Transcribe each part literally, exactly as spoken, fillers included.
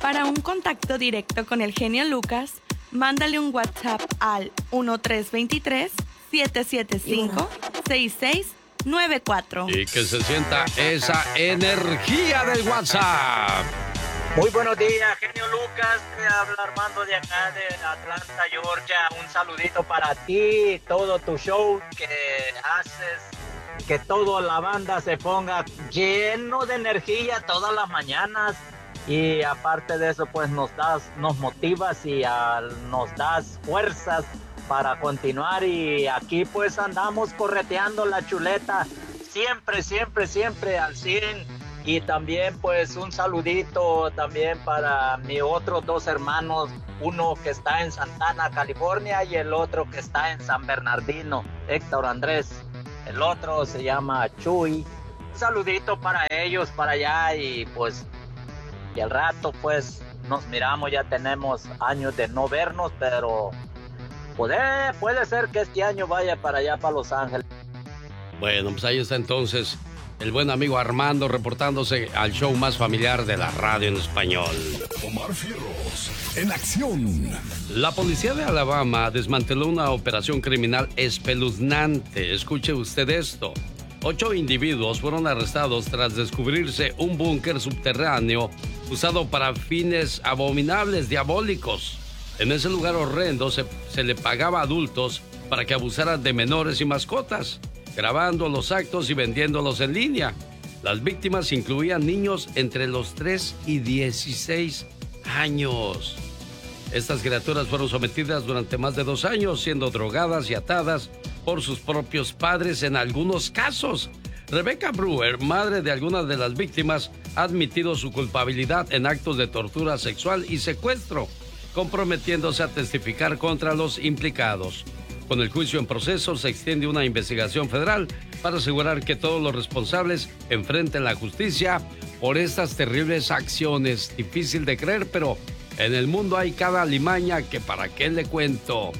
Para un contacto directo con el genio Lucas, mándale un WhatsApp al uno tres dos tres, siete siete cinco, seis seis nueve cuatro. Y que se sienta esa energía del WhatsApp. Muy buenos días, genio Lucas. Te habla Armando de acá de Atlanta, Georgia. Un saludito para ti, todo tu show que haces, que toda la banda se ponga lleno de energía todas las mañanas. Y aparte de eso, pues nos das, nos motivas y uh, nos das fuerzas para continuar. Y aquí pues andamos correteando la chuleta siempre, siempre, siempre al cien. Y también pues un saludito también para mis otros dos hermanos, uno que está en Santana, California, y el otro que está en San Bernardino, Héctor Andrés. El otro se llama Chuy. Un saludito para ellos, para allá, y pues y al rato pues nos miramos. Ya tenemos años de no vernos, pero puede, puede ser que este año vaya para allá, para Los Ángeles. Bueno, pues ahí está entonces el buen amigo Armando reportándose al show más familiar de la radio en español. Omar Fierros, en acción. La policía de Alabama desmanteló una operación criminal espeluznante. Escuche usted esto. Ocho individuos fueron arrestados tras descubrirse un búnker subterráneo usado para fines abominables, diabólicos. En ese lugar horrendo se, se le pagaba a adultos para que abusaran de menores y mascotas, grabando los actos y vendiéndolos en línea. Las víctimas incluían niños entre los tres y dieciséis años. Estas criaturas fueron sometidas durante más de dos años, siendo drogadas y atadas por sus propios padres en algunos casos. Rebecca Brewer, madre de algunas de las víctimas, ha admitido su culpabilidad en actos de tortura sexual y secuestro, comprometiéndose a testificar contra los implicados. Con el juicio en proceso, se extiende una investigación federal para asegurar que todos los responsables enfrenten la justicia por estas terribles acciones. Difícil de creer, pero en el mundo hay cada alimaña que para qué le cuento.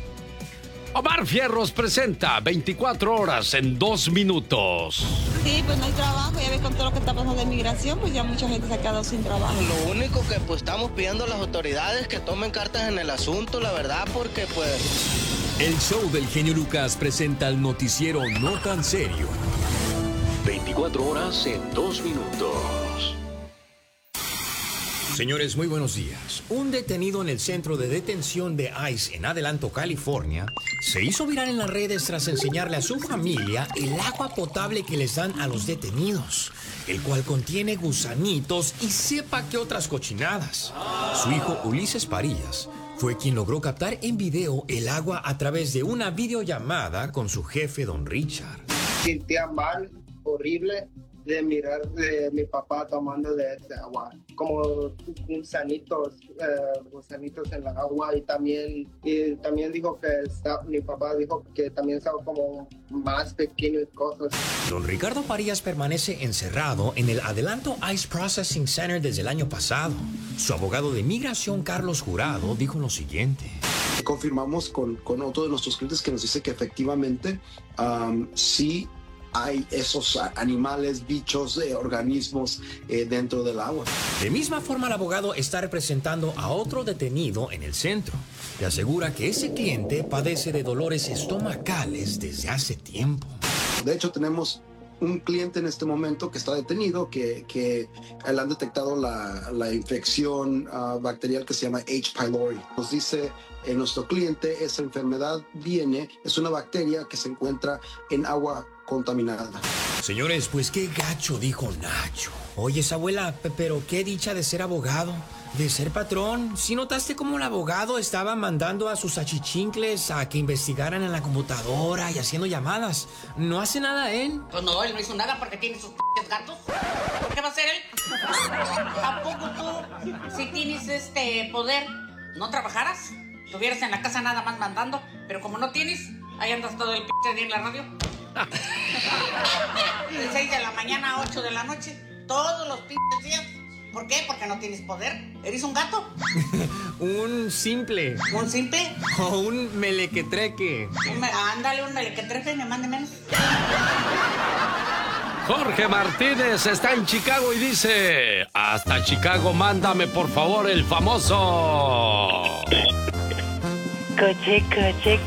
Omar Fierros presenta veinticuatro horas en dos minutos. Sí, pues no hay trabajo, ya ves con todo lo que está pasando en migración, pues ya mucha gente se ha quedado sin trabajo. Lo único que pues estamos pidiendo a las autoridades que tomen cartas en el asunto, la verdad, porque pues... El show del genio Lucas presenta el noticiero no tan serio. veinticuatro horas en dos minutos. Señores, muy buenos días. Un detenido en el centro de detención de ICE en Adelanto, California, se hizo viral en las redes tras enseñarle a su familia el agua potable que les dan a los detenidos, el cual contiene gusanitos y sepa qué otras cochinadas. Su hijo Ulises Parillas fue quien logró captar en video el agua a través de una videollamada con su jefe, don Richard. Sentía mal, horrible, de mirar de mi papá tomando de ese agua, como gusanitos, eh, gusanitos en la agua, y también, y también dijo que está, mi papá dijo que también estaba como más pequeño y cosas. Don Ricardo Parillas permanece encerrado en el Adelanto ICE Processing Center desde el año pasado. Su abogado de migración, Carlos Jurado, dijo lo siguiente. Confirmamos con, con otro de nuestros clientes que nos dice que efectivamente um, sí hay esos animales, bichos, eh, organismos eh, dentro del agua. De misma forma, el abogado está representando a otro detenido en el centro y asegura que ese cliente padece de dolores estomacales desde hace tiempo. De hecho, tenemos un cliente en este momento que está detenido, que, que le han detectado la, la infección uh, bacterial que se llama H. pylori. Nos dice eh, nuestro cliente, esa enfermedad viene, es una bacteria que se encuentra en agua contaminada. Señores, pues qué gacho, dijo Nacho. Oye, abuela, pero qué dicha de ser abogado, de ser patrón. ¿Sí notaste cómo el abogado estaba mandando a sus achichincles a que investigaran en la computadora y haciendo llamadas? ¿No hace nada él? Pues no, él no hizo nada porque tiene sus p*** gatos. ¿Qué va a hacer él? ¿A poco tú, si tienes este poder, no trabajaras? Estuvieras en la casa nada más mandando, pero como no tienes, ahí andas todo el p*** día en la radio. De seis de la mañana a ocho de la noche, todos los p*** días. ¿Por qué? Porque no tienes poder. ¿Eres un gato? Un simple. ¿Un simple? O un melequetreque. Un me... Ándale, un melequetreque, me mande menos. Jorge Martínez está en Chicago y dice: hasta Chicago, mándame por favor el famoso. Coche, coche,